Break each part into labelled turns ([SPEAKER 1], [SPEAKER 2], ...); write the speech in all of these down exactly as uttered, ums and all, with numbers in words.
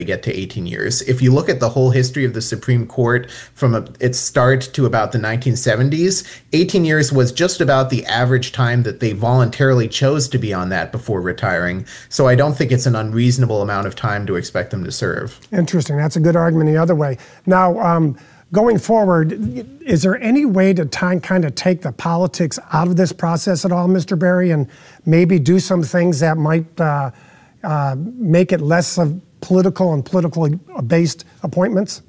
[SPEAKER 1] get to eighteen years. If you look at the whole history of the Supreme Court from a, its start to about the nineteen seventies, eighteen years was just about the average time that they voluntarily chose to be on that before retiring. So I don't think it's an unreasonable amount of time to expect them to serve.
[SPEAKER 2] Interesting. That's a good argument the other way. Now, um, going forward, is there any way to time, kind of take the politics out of this process at all, Mister Berry, and maybe do some things that might uh, uh, make it less of political and politically based appointments?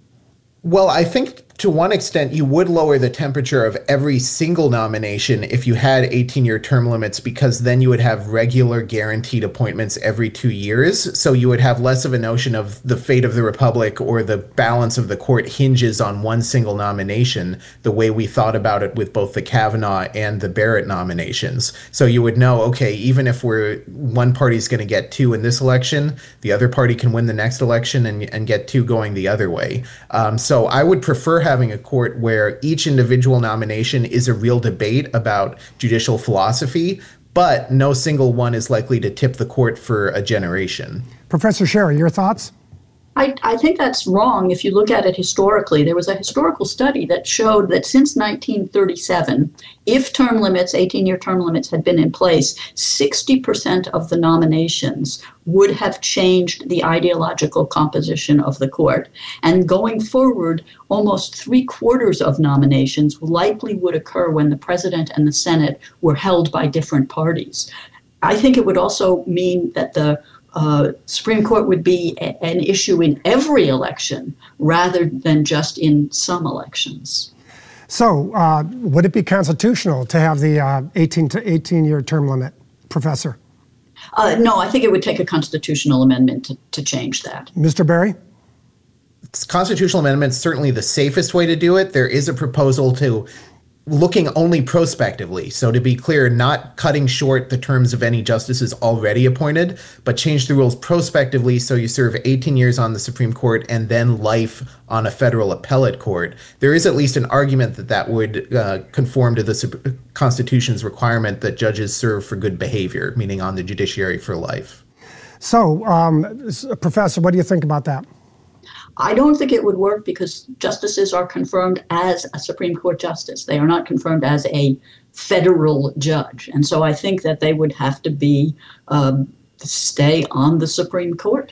[SPEAKER 1] Well, I think to one extent you would lower the temperature of every single nomination if you had eighteen-year term limits, because then you would have regular guaranteed appointments every two years. So you would have less of a notion of the fate of the republic or the balance of the court hinges on one single nomination, the way we thought about it with both the Kavanaugh and the Barrett nominations. So you would know, okay, even if we're one party's going to get two in this election, the other party can win the next election and, and get two going the other way. Um, so I would prefer having a court where each individual nomination is a real debate about judicial philosophy, but no single one is likely to tip the court for a generation.
[SPEAKER 2] Professor Sherry, your thoughts?
[SPEAKER 3] I, I think that's wrong if you look at it historically. There was a historical study that showed that since nineteen thirty-seven, if term limits, eighteen-year term limits had been in place, sixty percent of the nominations would have changed the ideological composition of the court. And going forward, almost three quarters of nominations likely would occur when the president and the Senate were held by different parties. I think it would also mean that the Uh, Supreme Court would be a, an issue in every election rather than just in some elections.
[SPEAKER 2] So uh, would it be constitutional to have the uh, eighteen to eighteen year term limit, Professor?
[SPEAKER 3] Uh, no, I think it would take a constitutional amendment to, to change that.
[SPEAKER 2] Mister Berry?
[SPEAKER 1] Constitutional amendment is certainly the safest way to do it. There is a proposal to looking only prospectively. So to be clear, not cutting short the terms of any justices already appointed, but change the rules prospectively so you serve eighteen years on the Supreme Court and then life on a federal appellate court. There is at least an argument that that would uh, conform to the Sup- Constitution's requirement that judges serve for good behavior, meaning on the judiciary for life.
[SPEAKER 2] So, um, Professor, what do you think about that?
[SPEAKER 3] I don't think it would work because justices are confirmed as a Supreme Court justice. They are not confirmed as a federal judge. And so I think that they would have to be um, stay on the Supreme Court.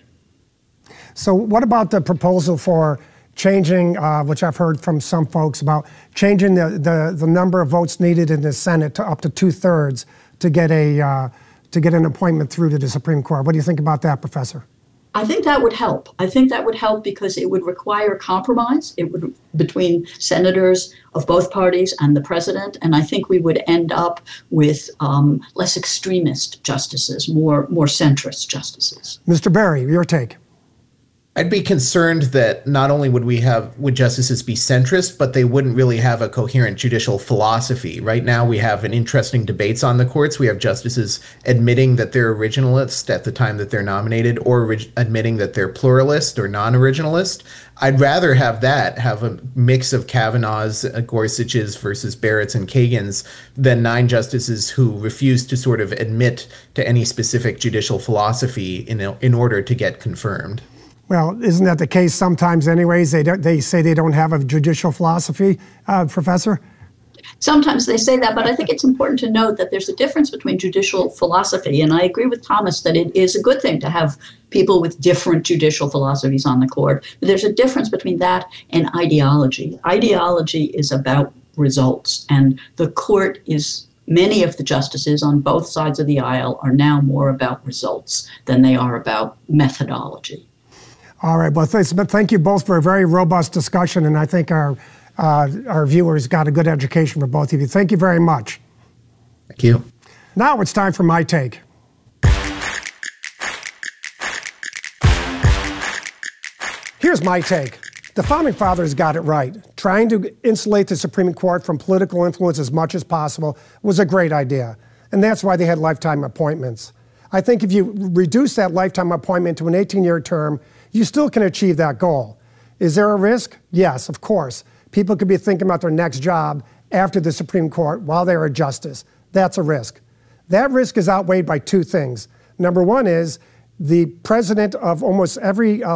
[SPEAKER 2] So what about the proposal for changing, uh, which I've heard from some folks about, changing the, the, the number of votes needed in the Senate to up to two-thirds to get a uh, to get an appointment through to the Supreme Court? What do you think about that, Professor?
[SPEAKER 3] I think that would help. I think that would help because it would require compromise. It would between senators of both parties and the president, and I think we would end up with um, less extremist justices, more more centrist justices.
[SPEAKER 2] Mister Berry, your take.
[SPEAKER 1] I'd be concerned that not only would we have would justices be centrist, but they wouldn't really have a coherent judicial philosophy. Right now, we have an interesting debates on the courts. We have justices admitting that they're originalist at the time that they're nominated, or orig- admitting that they're pluralist or non-originalist. I'd rather have that, have a mix of Kavanaugh's, uh, Gorsuch's versus Barrett's and Kagan's, than nine justices who refuse to sort of admit to any specific judicial philosophy in in order to get confirmed.
[SPEAKER 2] Well, isn't that the case sometimes anyways? They don't, they say they don't have a judicial philosophy, uh, Professor?
[SPEAKER 3] Sometimes they say that, but I think it's important to note that there's a difference between judicial philosophy, and I agree with Thomas that it is a good thing to have people with different judicial philosophies on the court. But there's a difference between that and ideology. Ideology is about results, and the court is, many of the justices on both sides of the aisle are now more about results than they are about methodology.
[SPEAKER 2] All right. Well, thank you both for a very robust discussion, and I think our uh, our viewers got a good education for both of you. Thank you very much.
[SPEAKER 1] Thank you.
[SPEAKER 2] Now it's time for my take. Here's my take. The Founding Fathers got it right. Trying to insulate the Supreme Court from political influence as much as possible was a great idea, and that's why they had lifetime appointments. I think if you reduce that lifetime appointment to an eighteen-year term, you still can achieve that goal. Is there a risk? Yes, of course. People could be thinking about their next job after the Supreme Court while they're a justice. That's a risk. That risk is outweighed by two things. Number one is the president of almost every uh,